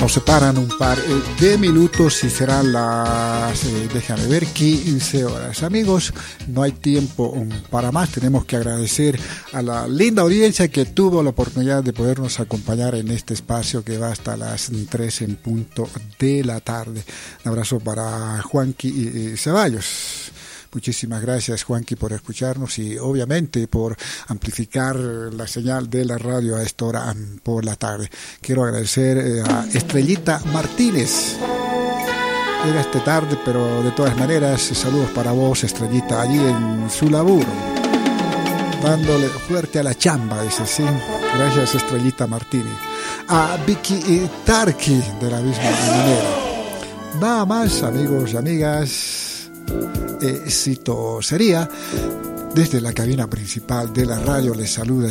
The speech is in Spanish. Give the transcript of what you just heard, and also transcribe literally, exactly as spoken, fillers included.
Nos separan un par de minutos y serán las, eh, déjame ver, quince horas. Amigos, no hay tiempo para más. Tenemos que agradecer a la linda audiencia que tuvo la oportunidad de podernos acompañar en este espacio que va hasta las tres en punto de la tarde. Un abrazo para Juanqui Ceballos. Muchísimas gracias, Juanqui, por escucharnos y obviamente por amplificar la señal de la radio a esta hora por la tarde. Quiero agradecer a Estrellita Martínez. Era esta tarde, pero de todas maneras, saludos para vos, Estrellita, allí en su laburo. Dándole fuerte a la chamba, dice, sí. Gracias, Estrellita Martínez. A Vicky Tarqui, de la misma manera. Nada más, amigos y amigas. Éxito sería. Desde la cabina principal de la radio les saluda